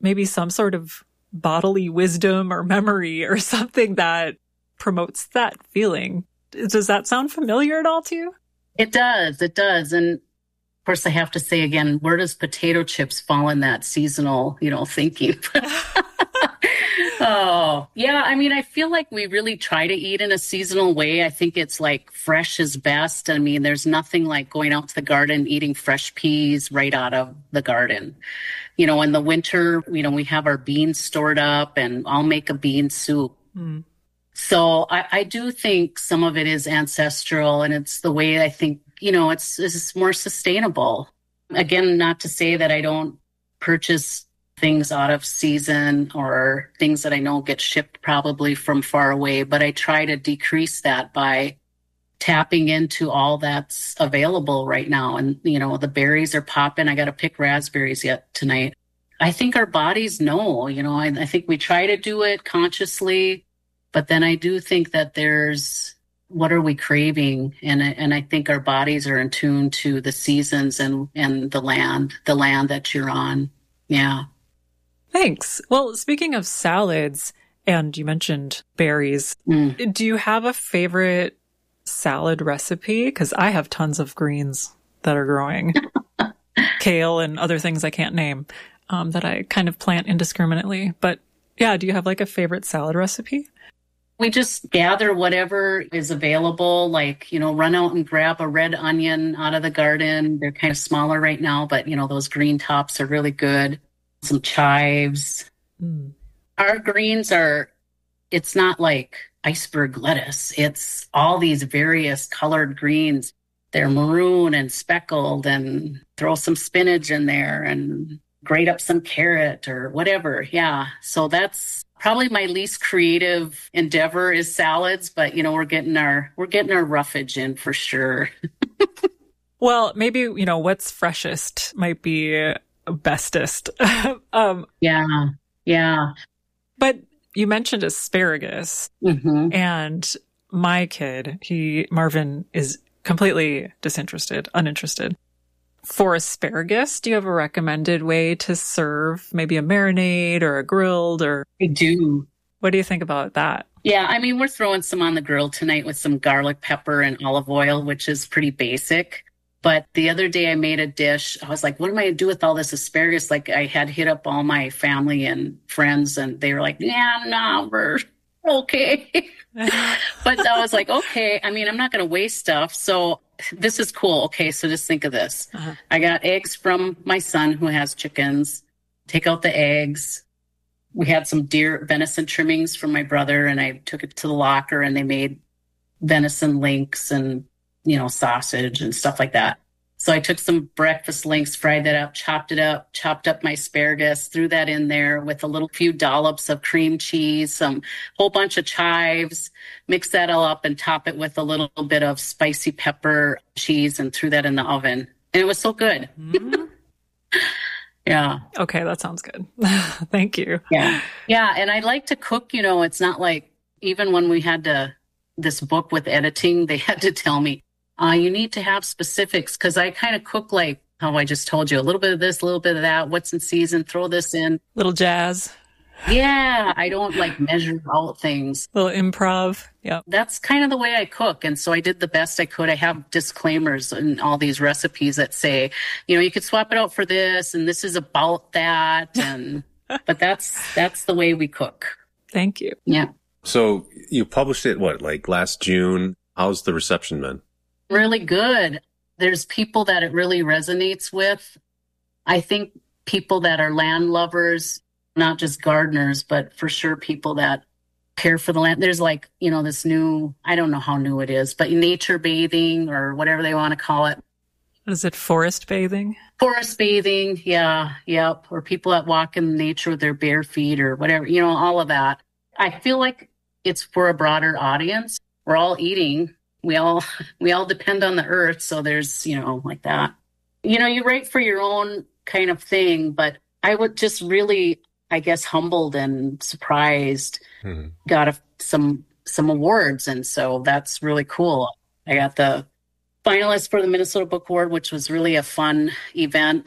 maybe some sort of bodily wisdom or memory or something that promotes that feeling. Does that sound familiar at all to you? It does. It does. And of course, I have to say again, where does potato chips fall in that seasonal, thinking? Oh, yeah. I mean, I feel like we really try to eat in a seasonal way. I think it's like fresh is best. I mean, there's nothing like going out to the garden, eating fresh peas right out of the garden. In the winter, we have our beans stored up and I'll make a bean soup. Mm. So I do think some of it is ancestral, and it's the way I think, it's more sustainable. Again, not to say that I don't purchase things out of season or things that I know get shipped probably from far away, but I try to decrease that by tapping into all that's available right now. And, the berries are popping. I got to pick raspberries yet tonight. I think our bodies know, I think we try to do it consciously, but then I do think that there's, what are we craving? And I think our bodies are in tune to the seasons and the land that you're on. Yeah. Thanks. Well, speaking of salads, and you mentioned berries, do you have a favorite salad recipe? Because I have tons of greens that are growing. Kale and other things I can't name that I kind of plant indiscriminately. But yeah, do you have like a favorite salad recipe? We just gather whatever is available, like, run out and grab a red onion out of the garden. They're kind of smaller right now, but, those green tops are really good. Some chives. Mm. Our greens it's not like iceberg lettuce. It's all these various colored greens. They're maroon and speckled, and throw some spinach in there and grate up some carrot or whatever. Yeah. So that's probably my least creative endeavor is salads, but we're getting our roughage in for sure. Well, maybe, what's freshest might be bestest. Yeah. But you mentioned asparagus, and my kid, Marvin, is completely uninterested. For asparagus, do you have a recommended way to serve maybe a marinade or a grilled or? I do. What do you think about that? Yeah, I mean, we're throwing some on the grill tonight with some garlic pepper and olive oil, which is pretty basic. But the other day I made a dish. I was like, what am I going to do with all this asparagus? Like, I had hit up all my family and friends, and they were like, yeah, no, we're okay. But I was like, okay, I mean, I'm not going to waste stuff. So this is cool. Okay, so just think of this. I got eggs from my son who has chickens. Take out the eggs. We had some deer venison trimmings from my brother, and I took it to the locker, and they made venison links and, sausage and stuff like that. So I took some breakfast links, fried that up, chopped up my asparagus, threw that in there with a few dollops of cream cheese, some whole bunch of chives, mix that all up and top it with a little bit of spicy pepper cheese and threw that in the oven. And it was so good. Mm-hmm. Yeah. Okay, that sounds good. Thank you. Yeah. Yeah, and I like to cook, it's not like even when we had this book with editing, they had to tell me, you need to have specifics, because I kind of cook like how I just told you, a little bit of this, a little bit of that, what's in season, throw this in. Little jazz. Yeah, I don't like measure out things. Little improv. Yeah. That's kind of the way I cook. And so I did the best I could. I have disclaimers in all these recipes that say, you could swap it out for this, and this is about that. And but that's the way we cook. Thank you. Yeah. So you published it, like last June? How's the reception been? Really good. There's people that it really resonates with. I think people that are land lovers, not just gardeners, but for sure people that care for the land. There's this new, I don't know how new it is, but nature bathing or whatever they want to call it. Is it forest bathing? Forest bathing, yeah, yep. Or people that walk in nature with their bare feet or whatever, all of that. I feel like it's for a broader audience. We're all eating. We all depend on the earth. So there's, like that. You write for your own kind of thing, but I would just really, I guess, humbled and surprised, got some awards. And so that's really cool. I got the finalist for the Minnesota Book Award, which was really a fun event.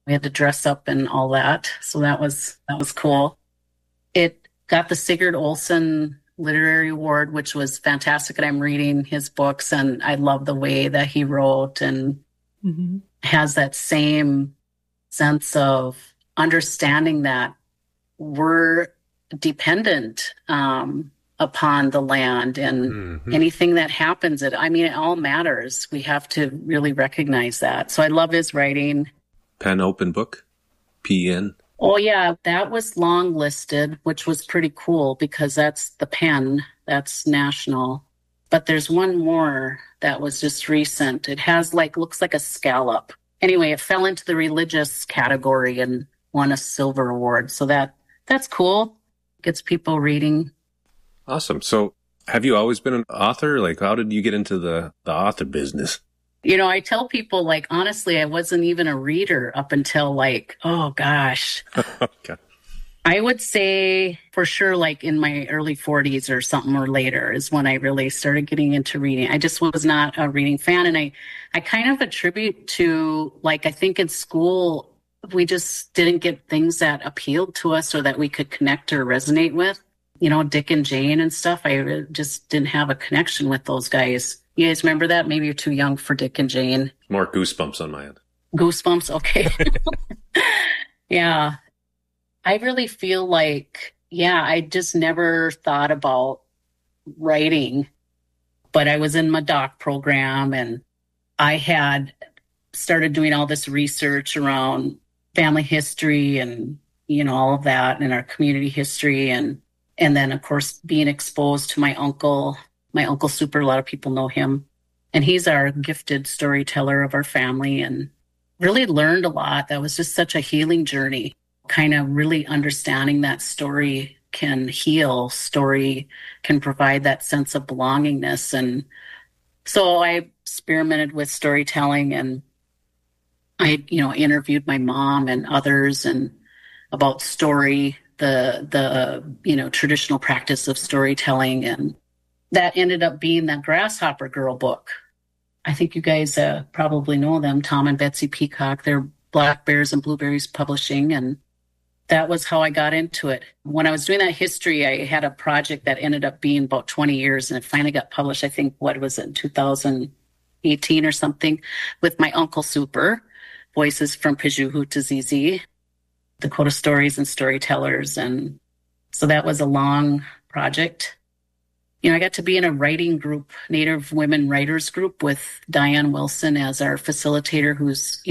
We had to dress up and all that. So that was cool. It got the Sigurd Olson Literary Award, which was fantastic. And I'm reading his books and I love the way that he wrote and has that same sense of understanding that we're dependent upon the land and anything that happens. It all matters. We have to really recognize that. So I love his writing. Pen Open Book, PEN. Oh, yeah, that was long listed, which was pretty cool because that's the Pen, that's national. But there's one more that was just recent. It has looks like a scallop. Anyway, it fell into the religious category and won a silver award. So that's cool. Gets people reading. Awesome. So have you always been an author? How did you get into the author business? I tell people, honestly, I wasn't even a reader up until oh gosh. Okay. I would say for sure, in my early 40s or something or later is when I really started getting into reading. I just was not a reading fan. And I kind of attribute to, I think in school, we just didn't get things that appealed to us or that we could connect or resonate with. Dick and Jane and stuff. I just didn't have a connection with those guys. You guys remember that? Maybe you're too young for Dick and Jane. More Goosebumps on my end. Goosebumps? Okay. Yeah. I really feel I just never thought about writing, but I was in my doc program and I had started doing all this research around family history and, all of that and our community history. And then, of course, being exposed to my Uncle Super, a lot of people know him. And he's our gifted storyteller of our family and really learned a lot. That was just such a healing journey, kind of really understanding that story can heal, story can provide that sense of belongingness. And so I experimented with storytelling and I, interviewed my mom and others and about story, the traditional practice of storytelling. And that ended up being that Grasshopper Girl book. I think you guys probably know them, Tom and Betsy Peacock. They're Black Bears and Blueberries Publishing. And that was how I got into it. When I was doing that history, I had a project that ended up being about 20 years and it finally got published. I think, in 2018 or something, with my Uncle Super, Voices from Pijuhu to ZZ, Dakota Stories and Storytellers. And so that was a long project. I got to be in a writing group, Native Women Writers Group, with Diane Wilson as our facilitator, who's,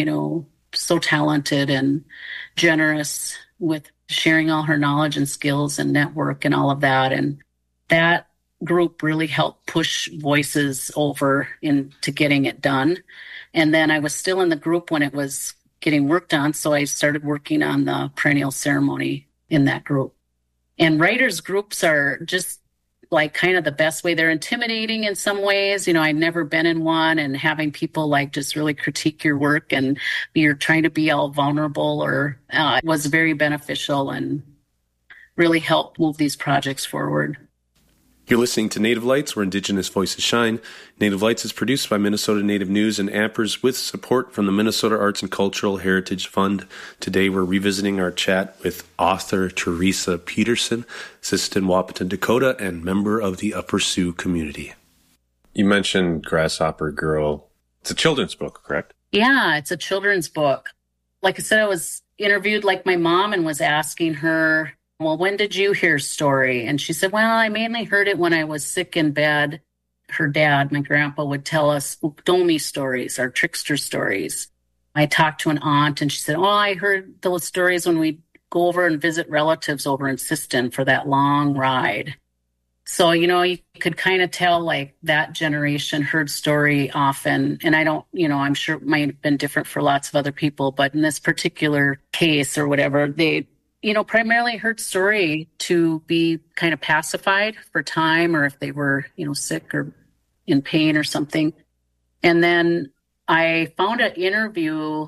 so talented and generous with sharing all her knowledge and skills and network and all of that. And that group really helped push Voices over into getting it done. And then I was still in the group when it was getting worked on. So I started working on the perennial ceremony in that group. And writers groups are just kind of the best way. They're intimidating in some ways. I'd never been in one, and having people just really critique your work and you're trying to be all vulnerable was very beneficial and really helped move these projects forward. You're listening to Native Lights, where Indigenous voices shine. Native Lights is produced by Minnesota Native News and Ampers with support from the Minnesota Arts and Cultural Heritage Fund. Today we're revisiting our chat with author Teresa Peterson, Sisseton Wahpeton, Dakota, and member of the Upper Sioux community. You mentioned Grasshopper Girl. It's a children's book, correct? Yeah, it's a children's book. Like I said, I was interviewed like my mom and was asking her, well, when did you hear story? And she said, well, I mainly heard it when I was sick in bed. Her dad, my grandpa, would tell us Ukdomi stories, our trickster stories. I talked to an aunt and she said, oh, I heard those stories when we go over and visit relatives over in Sisseton for that long ride. So, you could kind of tell that generation heard story often. And I don't, I'm sure it might have been different for lots of other people, but in this particular case or whatever, they primarily heard story to be kind of pacified for time, or if they were, sick or in pain or something. And then I found an interview, a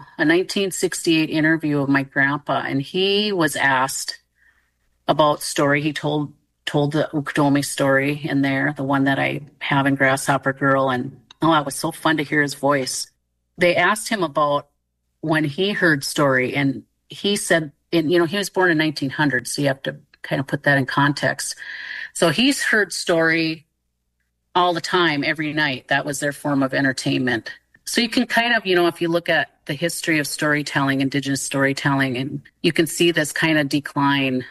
1968 interview of my grandpa, and he was asked about story. He told the Ukdomi story in there, the one that I have in Grasshopper Girl. And it was so fun to hear his voice. They asked him about when he heard Story, and he said, he was born in 1900, so you have to kind of put that in context. So he's heard Story all the time, every night. That was their form of entertainment. So you can kind of, if you look at the history of storytelling, Indigenous storytelling, and you can see this kind of decline.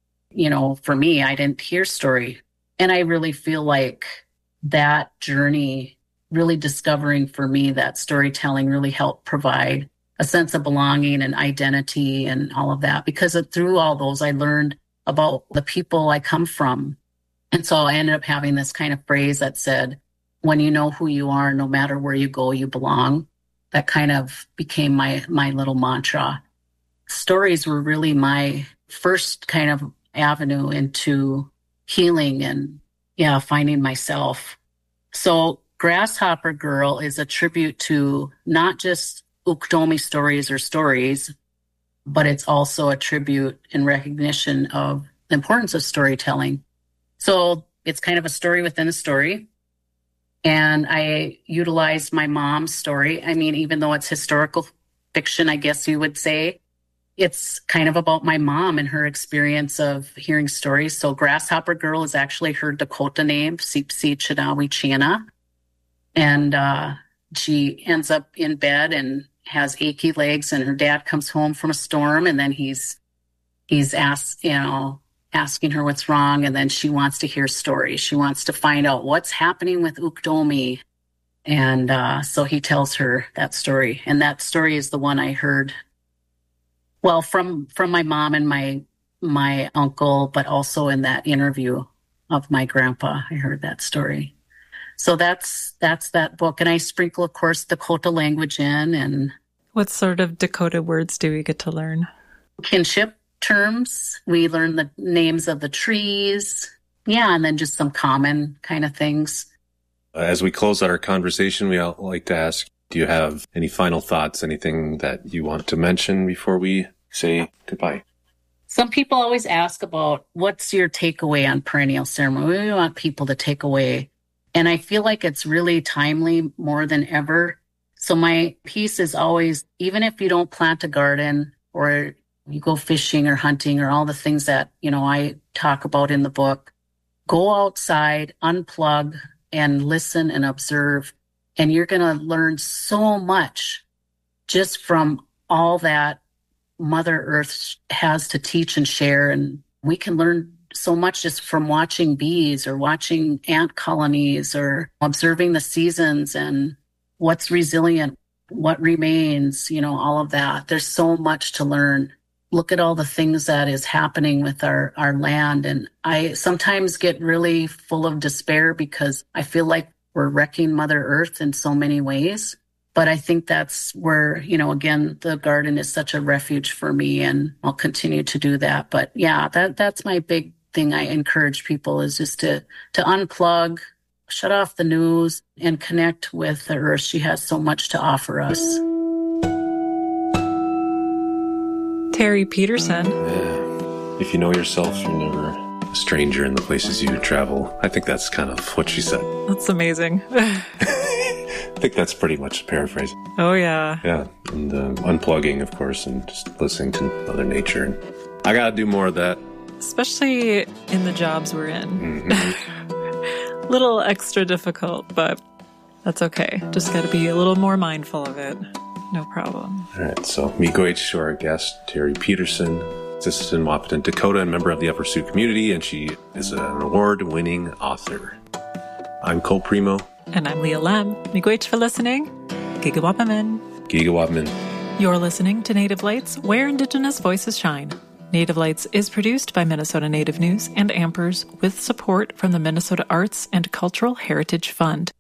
For me, I didn't hear Story. And I really feel like that journey, really discovering for me that storytelling really helped provide a sense of belonging and identity and all of that. Because through all those, I learned about the people I come from. And so I ended up having this kind of phrase that said, when you know who you are, no matter where you go, you belong. That kind of became my little mantra. Stories were really my first kind of avenue into healing and, finding myself. So Grasshopper Girl is a tribute to not just Ukdomi stories or stories, but it's also a tribute and recognition of the importance of storytelling. So it's kind of a story within a story. And I utilized my mom's story. I mean, even though it's historical fiction, I guess you would say, it's kind of about my mom and her experience of hearing stories. So Grasshopper Girl is actually her Dakota name, Sipsi Chinawi China. And she ends up in bed and has achy legs, and her dad comes home from a storm, and then he's asked, asking her what's wrong, and then she wants to hear stories. She wants to find out what's happening with Ukdomi. And so he tells her that story. And that story is the one I heard, well, from my mom and my uncle, but also in that interview of my grandpa, I heard that story. So that's that book. And I sprinkle, of course, Dakota language in. And what sort of Dakota words do we get to learn? Kinship terms. We learn the names of the trees. Yeah, and then just some common kind of things. As we close out our conversation, we all like to ask, do you have any final thoughts, anything that you want to mention before we say goodbye? Some people always ask about what's your takeaway on perennial ceremony. We want people to take away. And I feel like it's really timely more than ever. So my piece is always, even if you don't plant a garden or you go fishing or hunting or all the things that, I talk about in the book, go outside, unplug, and listen and observe. And you're going to learn so much just from all that Mother Earth has to teach and share. And we can learn so much just from watching bees or watching ant colonies or observing the seasons and what's resilient, what remains, all of that. There's so much to learn. Look at all the things that is happening with our land. And I sometimes get really full of despair because I feel like we're wrecking Mother Earth in so many ways. But I think that's where, again, the garden is such a refuge for me, and I'll continue to do that. But yeah, that's my big thing I encourage people is just to unplug, shut off the news, and connect with the earth. She has so much to offer us. Terry Peterson. Yeah. If you know yourself, you're never a stranger in the places you travel. I think that's kind of what she said. That's amazing. I think that's pretty much a paraphrase. Oh, yeah. Yeah. And unplugging, of course, and just listening to Mother Nature. And I got to do more of that. Especially in the jobs we're in. Mm-hmm. Little extra difficult, but that's okay. Just got to be a little more mindful of it. No problem. All right. So, Miigwech to our guest, Terry Peterson, assistant in Wahpeton, Dakota, and member of the Upper Sioux community, and she is an award-winning author. I'm Cole Primo. And I'm Leah Lem. Miigwech for listening. Gigawapamin. Gigawapamin. You're listening to Native Lights, where Indigenous voices shine. Native Lights is produced by Minnesota Native News and Ampers with support from the Minnesota Arts and Cultural Heritage Fund.